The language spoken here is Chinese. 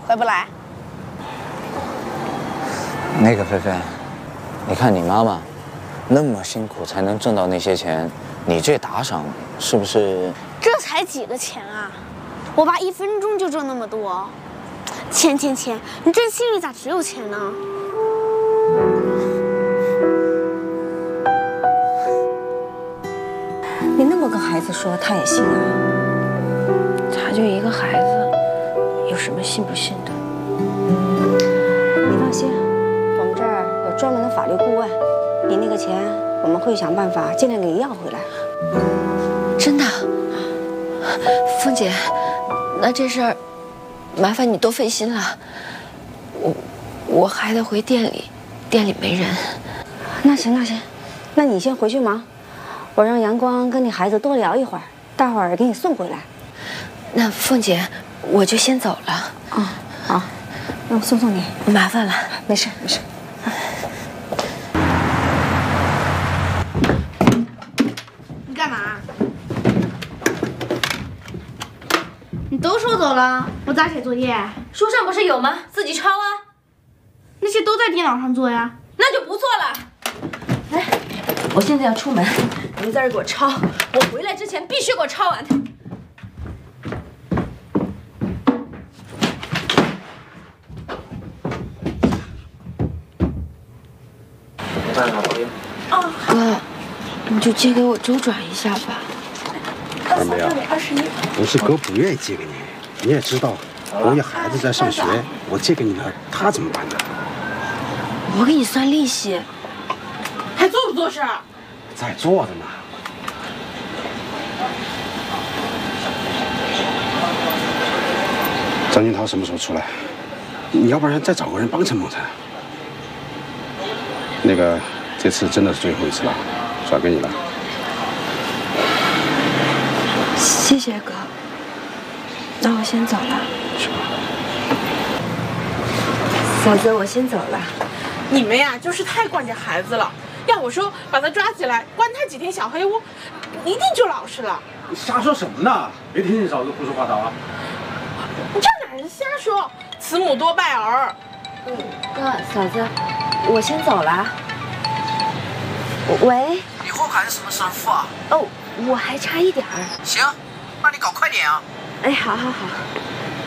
来不来？ 那个菲菲，你看你妈妈那么辛苦才能挣到那些钱，你这打赏是不是？ 这才几个钱啊！我爸1分钟就挣那么多，钱，你这心里咋只有钱呢？ 你那么跟孩子说，他也信啊？ 他就一个孩子，有什么信不信的？ 你放心，我们这儿有专门的法律顾问，你那个钱我们会想办法尽量给你要回来。 真的，凤姐，那这事儿麻烦你多费心了。我还得回店里，店里没人。 那行，那你先回去忙，我让阳光跟你孩子多聊一会儿，待会儿给你送回来。 那凤姐，我就先走了。 啊，好，那我送你， 麻烦了。 没事。 你干嘛？你都收走了，我咋写作业？ 书上不是有吗？自己抄啊。 那些都在电脑上做呀。 那就不错了。来，我现在要出门，你们在这给我抄，我回来之前必须给我抄完。 哥，你就借给我周转一下吧。 二妹啊，不是哥不愿意借给你，你也知道，我有孩子在上学，我借给你了，他怎么办呢？ 我给你算利息， 还做不做事？ 在做的呢。张金涛什么时候出来？你要不然再找个人帮陈梦辰。那个，这次真的是最后一次了，转给你了。 谢谢哥。那我先走了。 去吧。 嫂子，我先走了。 你们呀，就是太惯着孩子了。要我说，把他抓起来，关他几天小黑屋，一定就老实了。 你瞎说什么呢？别听你嫂子胡说八道啊！ 你这哪是瞎说？慈母多败儿。 哥，嫂子，我先走了。喂。 你会喊什么神父啊？ 哦，我还差一点儿。 行，那你搞快点啊！ 哎，好。